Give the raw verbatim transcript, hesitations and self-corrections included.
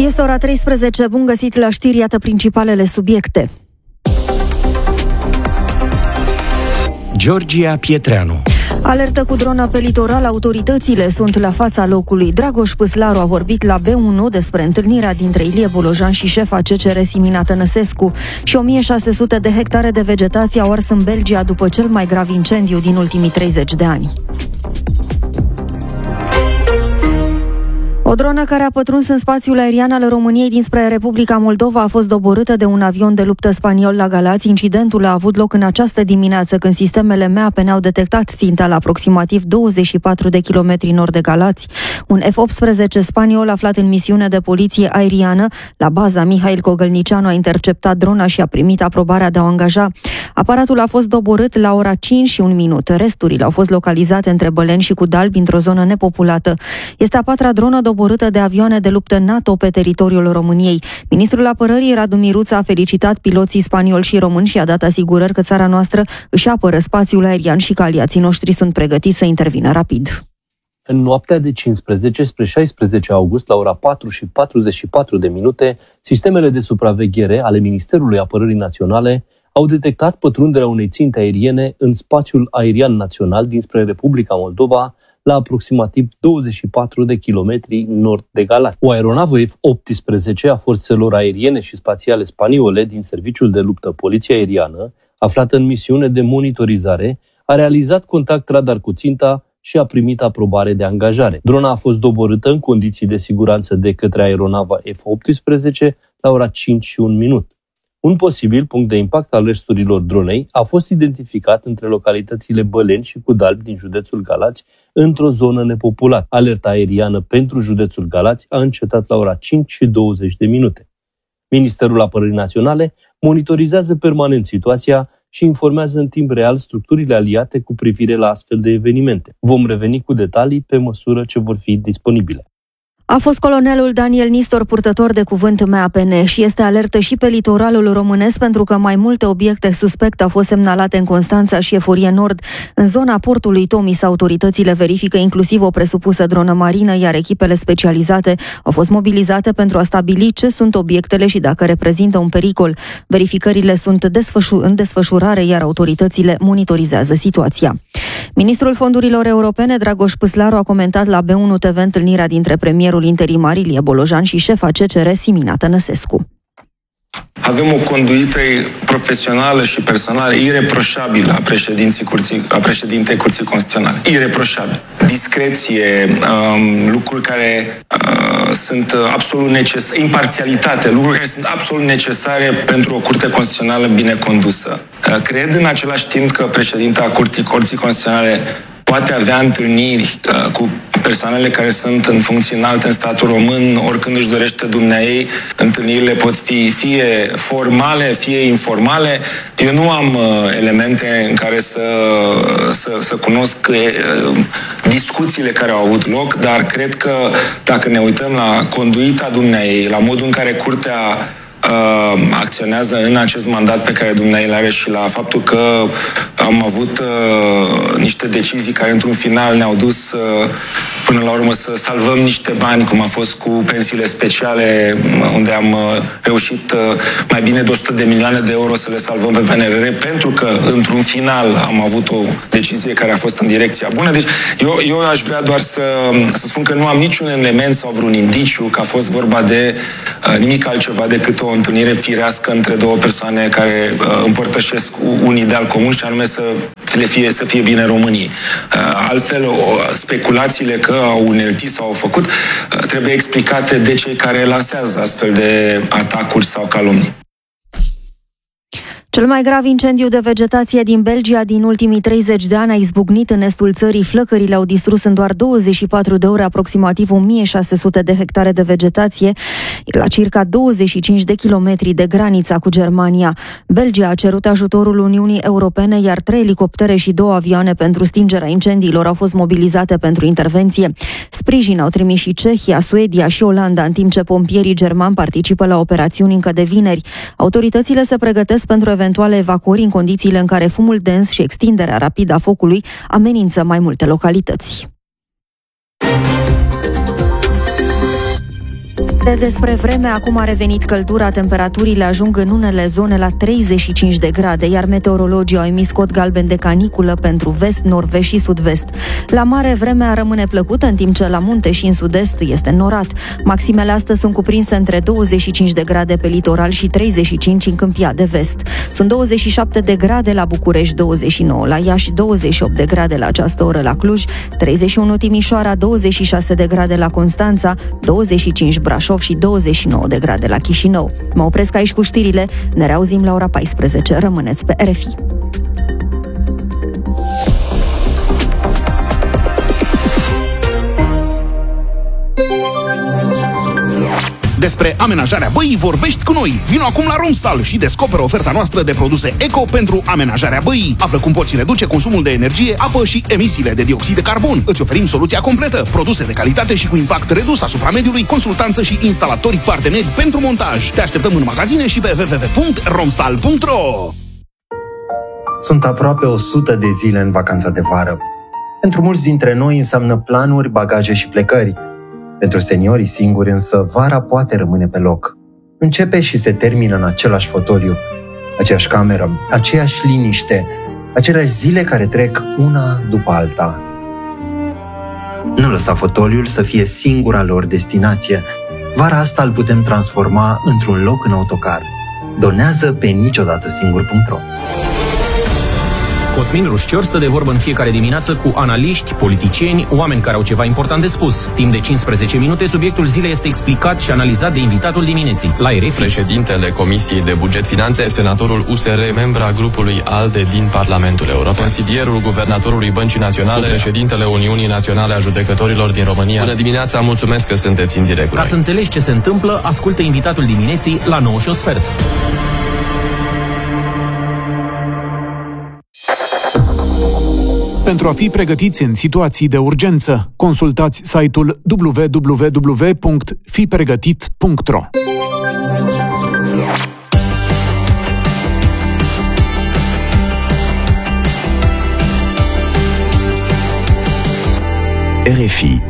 Este ora treisprezece, bun găsit la știri, iată principalele subiecte. Georgia Pietreanu. Alertă cu drona pe litoral, autoritățile sunt la fața locului. Dragoș Păslaru a vorbit la B unu despre întâlnirea dintre Ilie Bolojan și șefa C C R Simina Tănăsescu. Și o mie șase sute de hectare de vegetație au ars în Belgia după cel mai grav incendiu din ultimii treizeci de ani. O dronă care a pătruns în spațiul aerian al României dinspre Republica Moldova a fost doborâtă de un avion de luptă spaniol la Galați. Incidentul a avut loc în această dimineață, când sistemele M A P ne-au detectat ținta la aproximativ douăzeci și patru de kilometri nord de Galați. Un F optsprezece spaniol aflat în misiune de poliție aeriană la baza Mihail Cogălnicianu a interceptat drona și a primit aprobarea de a o angaja. Aparatul a fost doborât la ora cinci și un minut. Resturile au fost localizate între Băleni și Cudalbi, într-o zonă nepopulată. Este a patra dronă doborâtă de avioane de luptă NATO pe teritoriul României. Ministrul Apărării Radu Miruță a felicitat piloții spanioli și români și a dat asigurări că țara noastră își apără spațiul aerian și că aliații noștri sunt pregătiți să intervină rapid. În noaptea de cincisprezece spre șaisprezece august, la ora patru și patruzeci și patru de minute, sistemele de supraveghere ale Ministerului Apărării Naționale au detectat pătrunderea unei ținte aeriene în spațiul aerian național dinspre Republica Moldova, la aproximativ douăzeci și patru de kilometri nord de Galați. O aeronavă F optsprezece a forțelor aeriene și spațiale spaniole din Serviciul de Luptă Poliție Aeriană, aflată în misiune de monitorizare, a realizat contact radar cu ținta și a primit aprobare de angajare. Drona a fost doborâtă în condiții de siguranță de către aeronava F optsprezece la ora cinci și un minut. Un posibil punct de impact al resturilor dronei a fost identificat între localitățile Băleni și Cudalbi din județul Galați, într-o zonă nepopulată. Alerta aeriană pentru județul Galați a încetat la ora cinci și douăzeci de minute. Ministerul Apărării Naționale monitorizează permanent situația și informează în timp real structurile aliate cu privire la astfel de evenimente. Vom reveni cu detalii pe măsură ce vor fi disponibile. A fost colonelul Daniel Nistor, purtător de cuvânt M A P N, și este alertă și pe litoralul românesc pentru că mai multe obiecte suspecte au fost semnalate în Constanța și Eforie Nord. În zona portului Tomis, autoritățile verifică inclusiv o presupusă dronă marină, iar echipele specializate au fost mobilizate pentru a stabili ce sunt obiectele și dacă reprezintă un pericol. Verificările sunt desfășur- în desfășurare, iar autoritățile monitorizează situația. Ministrul Fondurilor Europene, Dragoș Păslaru, a comentat la B unu T V întâlnirea dintre premierul interimar Ilie Bolojan și șefa C C R Simina Tănăsescu. Avem o conduită profesională și personală ireproșabilă a președinții curții, a președintei Curții Constituționale. Ireproșabilă. Discreție, um, lucruri care uh, sunt absolut necesare, imparțialitate, lucruri care sunt absolut necesare pentru o Curte Constituțională bine condusă. Uh, cred în același timp că președinta Curții, Curții Constituționale poate avea întâlniri uh, cu persoanele care sunt în funcții înalte în statul român, oricând își dorește dumneaei. Întâlnirile pot fi fie formale, fie informale. Eu nu am uh, elemente în care să, să, să cunosc uh, discuțiile care au avut loc, dar cred că dacă ne uităm la conduita dumneaei, la modul în care Curtea Uh, acționează în acest mandat pe care dumneavoastră îl are și la faptul că am avut uh, niște decizii care într-un final ne-au dus uh, până la urmă să salvăm niște bani, cum a fost cu pensiile speciale, unde am uh, reușit uh, mai bine de o sută de milioane de euro să le salvăm pe P N R R, pentru că într-un final am avut o decizie care a fost în direcția bună. Deci eu, eu aș vrea doar să, să spun că nu am niciun element sau vreun indiciu că a fost vorba de uh, nimic altceva decât o o întâlnire firească între două persoane care uh, împărtășesc un ideal comun, și anume să le fie, să fie bine României. Uh, altfel, o, speculațiile că au uneltit sau au făcut uh, trebuie explicate de cei care lansează astfel de atacuri sau calomnii. Cel mai grav incendiu de vegetație din Belgia din ultimii treizeci de ani a izbucnit în estul țării. Flăcările au distrus în doar douăzeci și patru de ore aproximativ o mie șase sute de hectare de vegetație, la circa douăzeci și cinci de kilometri de granița cu Germania. Belgia a cerut ajutorul Uniunii Europene, iar trei elicoptere și două avioane pentru stingerea incendiilor au fost mobilizate pentru intervenție. Sprijin au trimis și Cehia, Suedia și Olanda, în timp ce pompierii germani participă la operațiuni încă de vineri. Autoritățile se pregătesc pentru eventuale evacuări în condițiile în care fumul dens și extinderea rapidă a focului amenință mai multe localități. De despre vreme, acum a revenit căldura, temperaturile ajung în unele zone la treizeci și cinci de grade, iar meteorologii au emis cod galben de caniculă pentru vest, nord-vest și sud-vest. La mare, vremea rămâne plăcută, în timp ce la munte și în sud-est este norat. Maximele astăzi sunt cuprinse între douăzeci și cinci de grade pe litoral și treizeci și cinci în Câmpia de Vest. Sunt douăzeci și șapte de grade la București, douăzeci și nouă la Iași, douăzeci și opt de grade la această oră la Cluj, treizeci și unu Timișoara, douăzeci și șase de grade la Constanța, douăzeci și cinci Brașov și douăzeci și nouă de grade la Chișinău. Mă opresc aici cu știrile, ne reauzim la ora paisprezece. Rămâneți pe R F I. Despre amenajarea băii vorbești cu noi. Vino acum la Romstal și descoperă oferta noastră de produse eco pentru amenajarea băii. Află cum poți reduce consumul de energie, apă și emisiile de dioxid de carbon. Îți oferim soluția completă, produse de calitate și cu impact redus asupra mediului, consultanță și instalatori parteneri pentru montaj. Te așteptăm în magazine și pe w w w punct romstal punct r o. Sunt aproape o sută de zile în vacanța de vară. Pentru mulți dintre noi înseamnă planuri, bagaje și plecări. Pentru seniorii singuri însă, vara poate rămâne pe loc. Începe și se termină în același fotoliu, aceeași cameră, aceeași liniște, aceleași zile care trec una după alta. Nu lăsa fotoliul să fie singura lor destinație. Vara asta îl putem transforma într-un loc în autocar. Donează pe niciodată singur punct r o. Cosmin Rușcior stă de vorbă în fiecare dimineață cu analiști, politicieni, oameni care au ceva important de spus. Timp de cincisprezece minute, subiectul zilei este explicat și analizat de invitatul dimineții. La R F I. Președintele Comisiei de Buget Finanțe, senatorul U S R, membra grupului ALDE din Parlamentul European, consilierul guvernatorului Băncii Naționale, președintele Uniunii Naționale a Judecătorilor din România. Bună dimineața, mulțumesc că sunteți în direct. Ca să înțelegi ce se întâmplă, ascultă invitatul dimineții la nouă și un sfert. Pentru a fi pregătiți în situații de urgență, consultați site-ul w w w punct fi pregătit punct r o. R F I